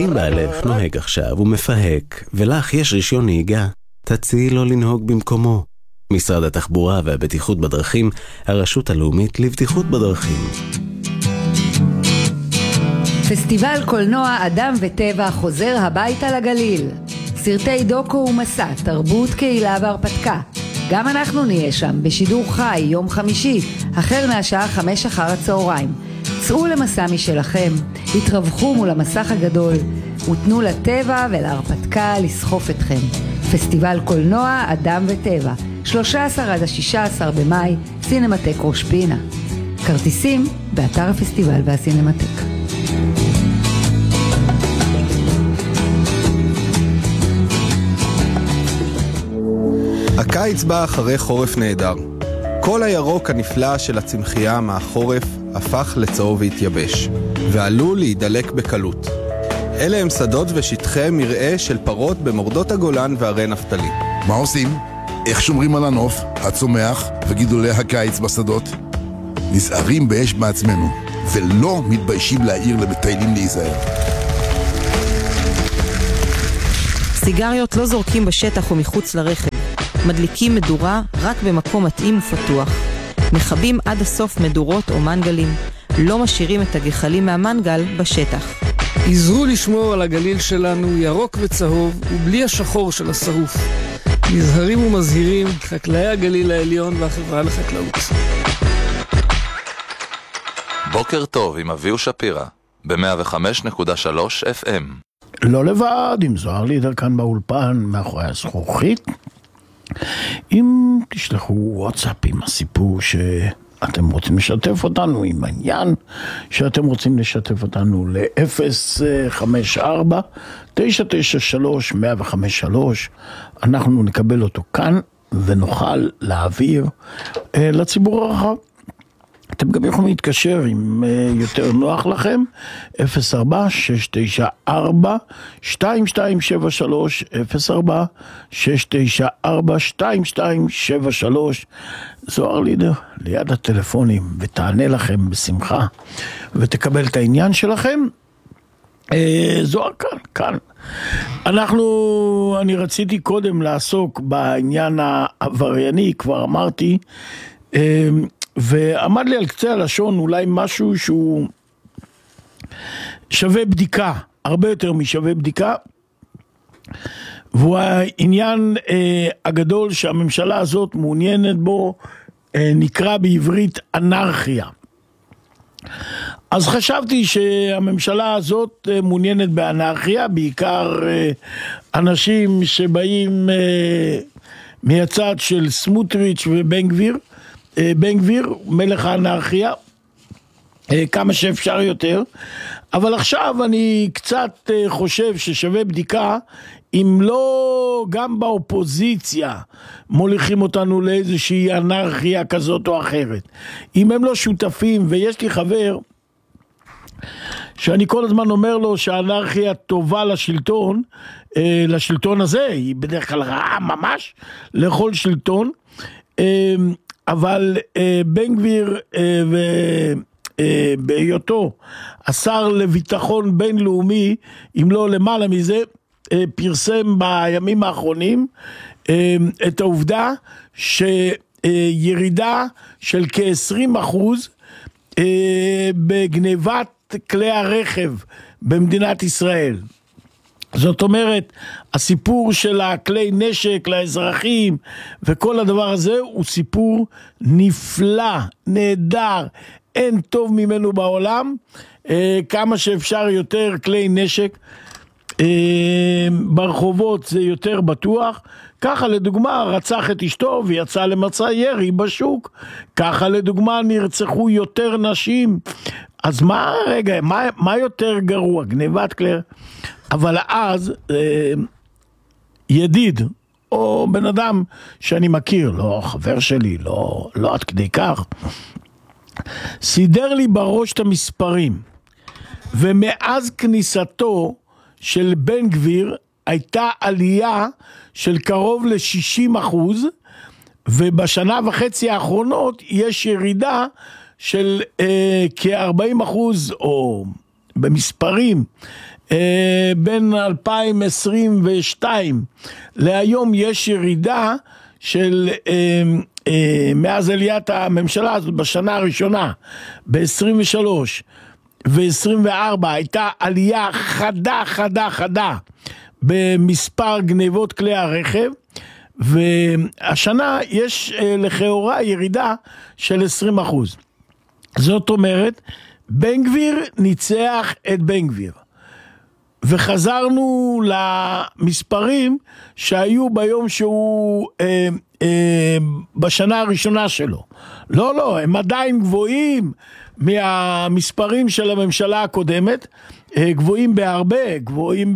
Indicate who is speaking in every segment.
Speaker 1: אם בעלך נוהג עכשיו ומפהק, ולך יש רישיון נהיגה, תציעי לו לנהוג במקומו. משרד התחבורה והבטיחות בדרכים, הרשות הלאומית לבטיחות בדרכים.
Speaker 2: פסטיבל קולנוע אדם וטבע חוזר הביתה לגליל. סרטי דוקו ומסע, תרבות, קהילה והרפתקה. גם אנחנו נהיה שם בשידור חי יום חמישי, החל מהשעה 5 אחר הצהריים. צאו למסע משלכם, התרווחו מול המסך הגדול, ותנו לטבע ולהרפתקה לסחוף אתכם. פסטיבל קולנוע אדם וטבע, 13 עד 16 במאי, סינמטק ראש פינה. כרטיסים באתר הפסטיבל והסינמטק.
Speaker 3: הקיץ בא אחרי חורף נהדר. כל הירוק הנפלא של הצמחייה מהחורף הפך לצהוב והתייבש, ועלול להידלק בקלות. אלה הם שדות ושטחי מרעה של פרות במורדות הגולן והרי נפתלי.
Speaker 4: מה עושים? איך שומרים על הנוף, הצומח וגידולי הקיץ בשדות? נזהרים באש מעצמנו, ולא מתביישים להעיר למטיילים להיזהר.
Speaker 5: סיגריות לא זורקים בשטח ומחוץ לרכב. מדליקים מדורה רק במקום מתאים ופתוח. מחבים עד הסוף מדורות או מנגלים. לא משאירים את הגחלים מהמנגל בשטח.
Speaker 6: עזרו לשמור על הגליל שלנו ירוק וצהוב ובלי השחור של השרוף. נזהרים ומזהירים חקלאי הגליל העליון והחברה לחקלאות.
Speaker 7: בוקר טוב עם אביהו שפירא ב-105.3 FM.
Speaker 8: לא לבד, עם זוהר לידר כאן באולפן מאחורי הזכוכית. אם תשלחו וואטסאפ עם הסיפור שאתם רוצים לשתף אותנו, עם העניין שאתם רוצים לשתף אותנו ל-054-993-105-3, אנחנו נקבל אותו כאן ונוכל להעביר לציבור הרחב. אתם גם יכולים להתקשר אם יותר נוח לכם, 04-694-2273, 04-694-2273, זוהר לידר ליד הטלפונים, ותענה לכם בשמחה, ותקבל את העניין שלכם. זוהר כאן. אני רציתי קודם לעסוק בעניין העברייני, כבר אמרתי, ועמד לי על קצה הלשון אולי משהו שהוא שווה בדיקה, הרבה יותר משווה בדיקה, והוא העניין הגדול שהממשלה הזאת מעוניינת בו, נקרא בעברית אנרכיה. אז חשבתי שהממשלה הזאת מעוניינת באנרכיה, בעיקר אנשים שבאים מהצד של סמוטריץ' ובן גביר, בן גביר, מלך האנרכיה, כמה שאפשר יותר, אבל עכשיו אני קצת חושב ששווה בדיקה, אם לא גם באופוזיציה מוליכים אותנו לאיזושהי אנרכיה כזאת או אחרת. אם הם לא שותפים, ויש לי חבר שאני כל הזמן אומר לו שהאנרכיה טובה לשלטון, לשלטון הזה, היא בדרך כלל רעה ממש לכל שלטון, אבל בן גביר בהיותו השר לביטחון בינלאומי, אם לא למעלה מזה, פרסם בימים האחרונים את העובדה שירידה של כ-20% בגניבת כלי הרכב במדינת ישראל. זאת אומרת, הסיפור של הכלי נשק לאזרחים וכל הדבר הזה הוא סיפור נפלא, נהדר, אין טוב ממנו בעולם, כמה שאפשר יותר כלי נשק ברחובות זה יותר בטוח. ככה לדוגמה רצח את אשתו ויצא למצא ירי בשוק, ככה לדוגמה נרצחו יותר נשים. אז מה יותר גרוע? גניבת כלי? אבל אז ידיד או בן אדם שאני מכיר, לא חבר שלי, לא עד כדי כך, סידר לי בראש את המספרים, ומאז כניסתו של בן גביר הייתה עלייה של קרוב ל-60%, ובשנה וחצי האחרונות יש ירידה של כ-40% או במספרים, בין 2022 להיום יש ירידה של מאז עליית הממשלה הזאת בשנה הראשונה, ב-23 ו-24 הייתה עלייה חדה במספר גניבות כלי הרכב, והשנה יש לכאורה ירידה של 20%. זאת אומרת, בן גביר ניצח את בן גביר. וחזרנו למספרים שהיו ביום שהוא בשנה הראשונה שלו. לא, הם עדיין גבוהים מהמספרים של הממשלה הקודמת, גבוהים בהרבה, גבוהים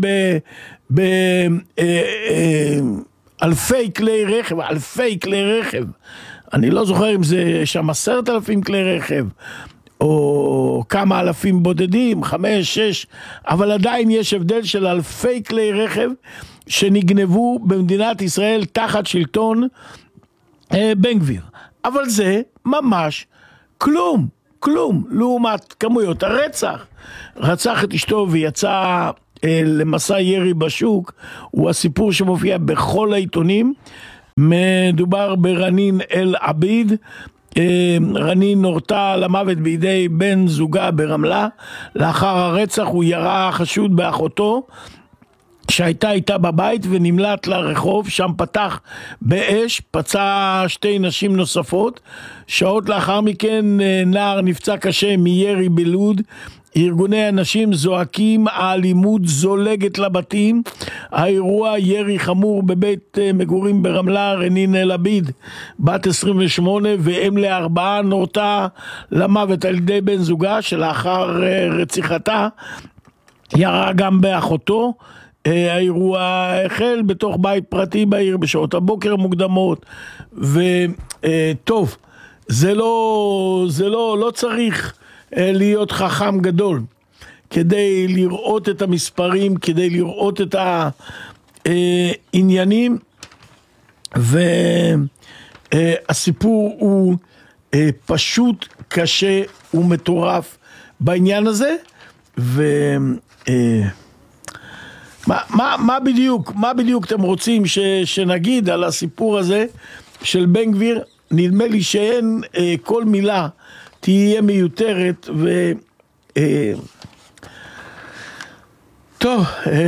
Speaker 8: אלפי כלי רכב, אני לא זוכר אם זה שם 10,000 כלי רכב, או כמה אלפים בודדים, 5, 6, אבל עדיין יש הבדל של אלפי כלי רכב שנגנבו במדינת ישראל תחת שלטון בן גביר. אבל זה ממש כלום לעומת כמויות הרצח. רצח את אשתו ויצא למסע ירי בשוק, הוא הסיפור שמופיע בכל העיתונים. מדובר ברנין אל עביד. רנין נורתה למוות בידי בן זוגה ברמלה. לאחר הרצח הוא ירה חשוד באחותו שהייתה איתה בבית ונמלט לרחוב, שם פתח באש, פצע 2 נשים נוספות. שעות לאחר מכן נער נפצע קשה מירי בלוד. ארגוני אנשים זועקים, האלימות זולגת לבתים. האירוע ירי חמור בבית מגורים ברמלה. רנין אל עביד בת 28 ואם ל4 נורתה למוות על ידי בן זוגה, שלאחר רציחתה ירה גם באחותו. האירוע החל בתוך בית פרטי בעיר בשעות הבוקר המוקדמות. וטוב, זה לא צריך להיות חכם גדול כדי לראות את המספרים, כדי לראות את העניינים, והסיפור הוא פשוט קשה ומטורף בעניין הזה. מה בדיוק אתם רוצים שנגיד על הסיפור הזה של בן גביר? נדמה לי שאין כל מילה תהיה מיותרת. טוב,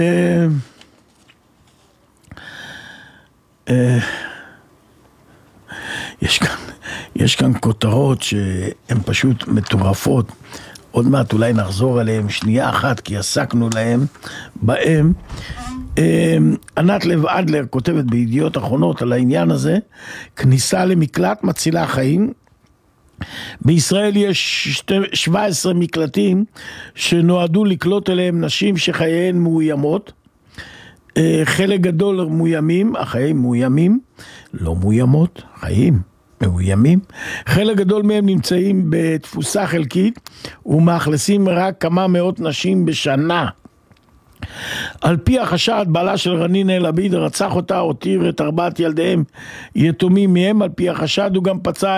Speaker 8: יש כאן כותרות שהן פשוט מטורפות. עוד מעט אולי נחזור עליהם שנייה אחת, כי עסקנו בהם. ענת לב אדלר כותבת בידיעות אחרונות על העניין הזה: כניסה למקלט מצילה חיים. בישראל יש 17 מקלטים שנועדו לקלוט אליהם נשים שחייהן מאוימות. חלק גדול מאוימים, החיים מאוימים, לא מאוימות, חיים מאוימים. חלק גדול מהם נמצאים בתפוסה חלקית ומאכלסים רק כמה מאות נשים בשנה. על פי החשד, בעלה של רנין אל עביד רצח אותה, הותיר את 4 ילדיהם יתומים מהם. על פי החשד הוא גם פצע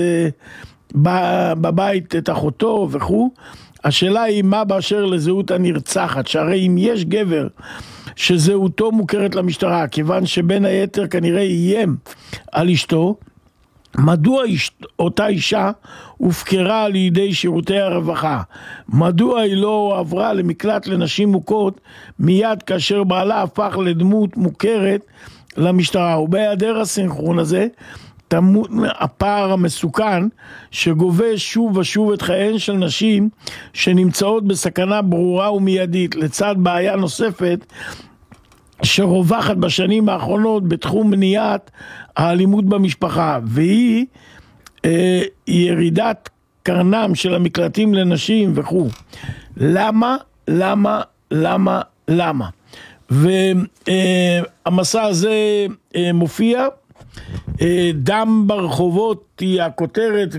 Speaker 8: בבית את אחותו וכו'. השאלה היא מה באשר לזהות הנרצחת, שהרי אם יש גבר שזהותו מוכרת למשטרה, כיוון שבין היתר כנראה איים על אשתו, מדוע אותה אישה הופקרה על ידי שירותי הרווחה? מדוע היא לא עברה למקלט לנשים מוכות מיד כאשר בעלה הפך לדמות מוכרת למשטרה? ובהיעדר הסנכרון הזה, הפער המסוכן שגובה שוב ושוב את חייהן של נשים שנמצאות בסכנה ברורה ומיידית, לצד בעיה נוספת שרווחת בשנים האחרונות בתחום מניעת האלימות במשפחה, והיא ירידת קרנם של המקלטים לנשים וכו'. למה? והמסע הזה מופיע, דם ברחובות היא הכותרת,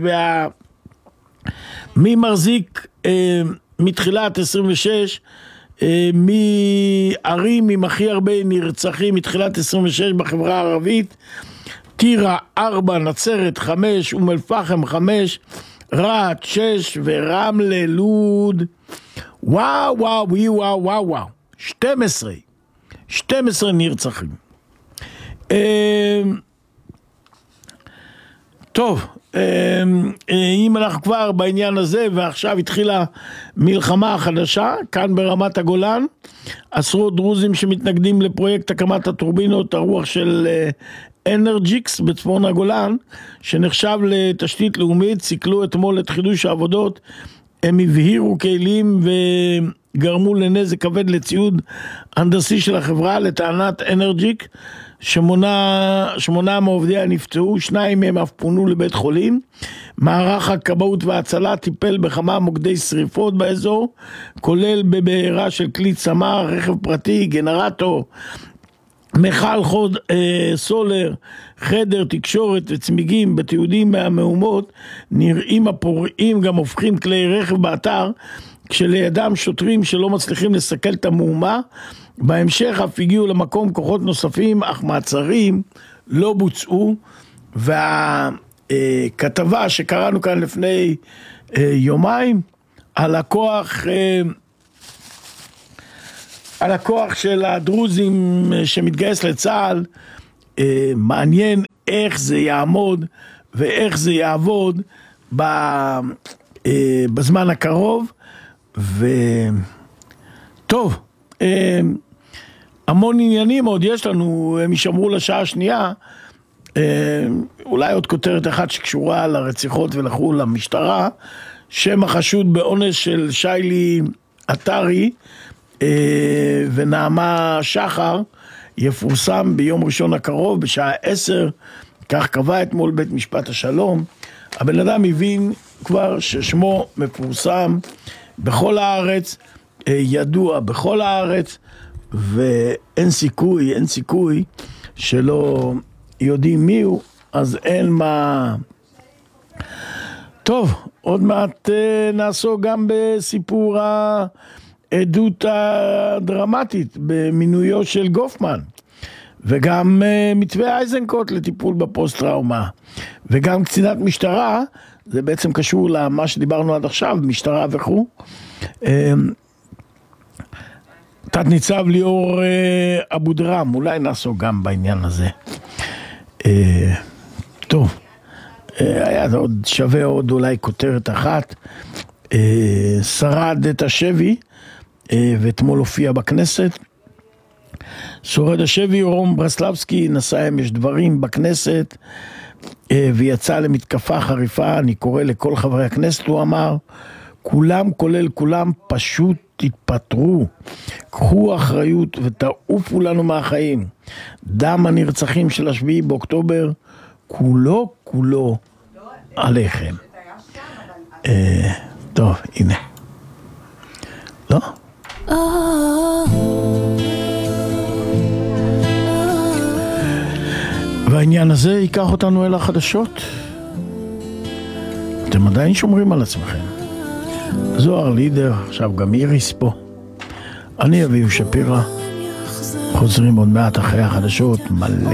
Speaker 8: מי מחזיק מתחילת 26 מערים עם הכי הרבה נרצחים מתחילת 26 בחברה הערבית: טירה 4, נצרת 5, אום אל פחם 5, רהט 6 ורמלה, לוד וואו. 12 נרצחים. טוב, אם אנחנו כבר בעניין הזה, ועכשיו התחילה מלחמה החדשה, כאן ברמת הגולן, עשרות דרוזים שמתנגדים לפרויקט הקמת הטורבינות הרוח של אנרג'יקס בצפון הגולן, שנחשב לתשתית לאומית, סיכלו אתמול את חידוש העבודות, הם הבהירו כלים וגרמו לנזק כבד לציוד הנדסי של החברה, לטענת אנרג'יק, 8 מעובדיה נפצעו, 2 מהם אף פונו לבית חולים. מערך הכבאות וההצלה טיפל בכמה מוקדי שריפות באזור, כולל בבעירה של כלי צמ"ה, רכב פרטי, גנרטור, מכל חוד סולר, חדר תקשורת וצמיגים. בתיעודים מהמהומות נראים הפורעים גם הופכים כלי רכב באתר, כשלידם שוטרים שלא מצליחים לסכל את המהומה. בהמשך אף הגיעו למקום כוחות נוספים, אך מעצרים לא בוצעו. והכתבה שקראנו כאן לפני יומיים על הכוח של הדרוזים שמתגייס לצה"ל, מעניין איך זה יעמוד ואיך זה יעבוד בזמן הקרוב. וטוב, המון עניינים עוד יש לנו, הם ישמרו לשעה השנייה. אולי עוד כותרת אחת שקשורה לרציחות ולחו למשטרה. שם החשוד באונס של שיילי עטרי ונעמה שחר יפורסם ביום ראשון הקרוב בשעה 10, כך קבע אתמול בית משפט השלום. הבן אדם הבין כבר ששמו מפורסם בכל הארץ, ידוע בכל הארץ, ואין סיכוי שלא יודעים מי הוא, אז אין מה. טוב, עוד מעט נעסוק גם בסיפור העדות הדרמטית במינויו של גופמן, וגם מתווה אייזנקוט לטיפול בפוסט-טראומה, וגם קצינת משטרה, זה בעצם קשור למה שדיברנו עד עכשיו, משטרה וכו'. תת ניצב ליאור אבו דרם, אולי נעסוק גם בעניין הזה. טוב, היה עוד שווה עוד אולי כותרת אחת. שרד את השבי, ואתמול הופיע בכנסת. שורד השבי רום ברסלבסקי נשא אמש דברים בכנסת, ויצא למתקפה חריפה. אני קורא לכל חברי הכנסת, הוא אמר, כולם כולל כולם פשוט תתפטרו, קחו אחריות ותעופו לנו מהחיים. דם הנרצחים של 7 באוקטובר כולו עליכם. טוב, הנה. לא? והעניין הזה ייקח אותנו אל החדשות. אתם עדיין שומרים על עצמכם. זוהר לידר, עכשיו גם איריס פה. אני אביב שפירא. חוזרים עוד מעט אחרי החדשות, מלא